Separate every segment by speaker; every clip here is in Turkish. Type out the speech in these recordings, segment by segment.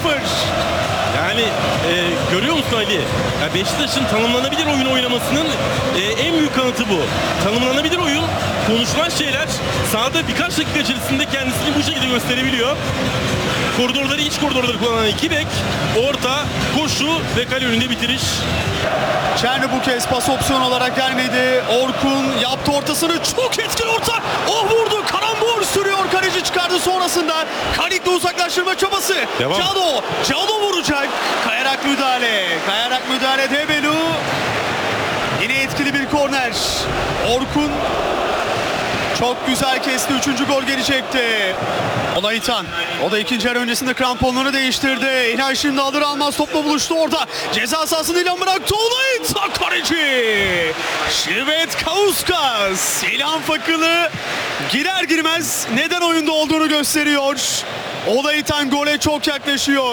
Speaker 1: Yani görüyor musun Ali? Ya Beşiktaş'ın tanımlanabilir oyun oynamasının en büyük kanıtı bu. Tanımlanabilir oyun, konuşulan şeyler sahada birkaç dakika içerisinde kendisini bu şekilde gösterebiliyor. Koridorları, iç koridorları kullanan iki bek, orta, koşu ve kale önünde bitiriş.
Speaker 2: Çerni bu kez pas opsiyon olarak gelmedi. Orkun yaptı ortasını, çok etkili orta. Oh, vurdu, karambol sürüyor, kaleci çıkardı sonrasında. Kalik'le uzaklaştırma çabası.
Speaker 1: Devam.
Speaker 2: Cado vuracak. Kayarak müdahale Debelu. Yine etkili bir korner. Orkun çok güzel kesti. 3. gol gelecekti. Olaitan. O da ikinci yarı öncesinde kramponlarını değiştirdi. İlhan şimdi alır almaz topla buluştu orada. Ceza sahasını ilan bıraktı. Olaitan kaleci. Şivet Kauskas. İlhan Fakılı girer girmez neden oyunda olduğunu gösteriyor. Olaitan gole çok yaklaşıyor.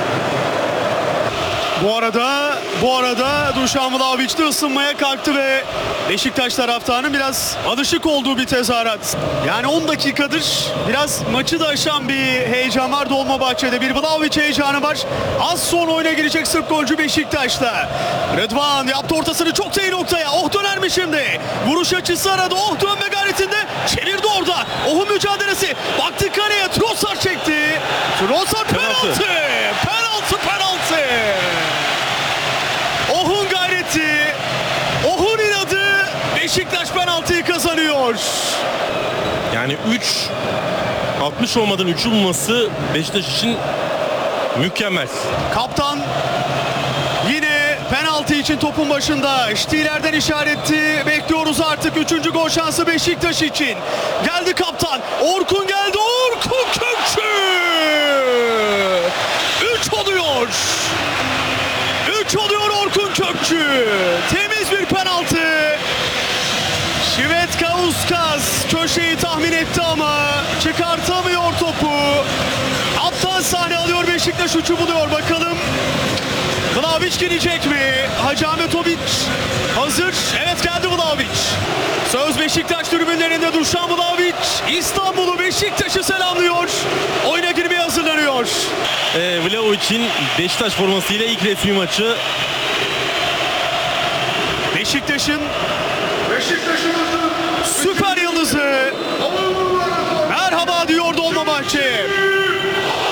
Speaker 2: Bu arada Dušan Vlahović de ısınmaya kalktı ve Beşiktaş taraftarının biraz alışık olduğu bir tezahürat. Yani 10 dakikadır biraz maçı da aşan bir heyecan var Dolmabahçe'de. Bir Vlahović heyecanı var. Az sonra oyuna girecek Sırp golcü Beşiktaş'ta. Rıdvan yaptı ortasını çok iyi noktaya. Oh, döner mi şimdi? Vuruş açısı aradı. Oh, dönme gayretinde. Çevirdi orada. Oh'un mücadelesi. Baktı kaleye. Trossard çekti. Trossard penaltı. Penaltı. Oh'un gayreti, Oh'un inadı, Beşiktaş penaltıyı kazanıyor.
Speaker 1: Yani 60 olmadan 3'ü bulması Beşiktaş için mükemmel.
Speaker 2: Kaptan yine penaltı için topun başında. Stieler'den işaretti. Bekliyoruz artık 3. gol şansı Beşiktaş için. Geldi kaptan. Orkun geldi. Orkun Kökçü. 3 oluyor. 3 oluyor Orkun Kökçü. Temiz bir penaltı. Şivet Kauskas köşeyi tahmin etti ama çıkartamıyor topu. Aptal sahne alıyor Beşiktaş, 3'ü buluyor. Bakalım Vlahović gelecek mi? Hacı Ahmetović hazır. Evet, geldi Vlahović. Söz Beşiktaş tribünlerinde. Dušan Vlahović İstanbul'u, Beşiktaş'ı selamlıyor. Oyuna girmeye hazırlanıyor.
Speaker 1: Vlahović'in Beşiktaş formasıyla ilk resmi maçı.
Speaker 2: Beşiktaş'ın süper yıldızı merhaba diyor Dolmabahçe.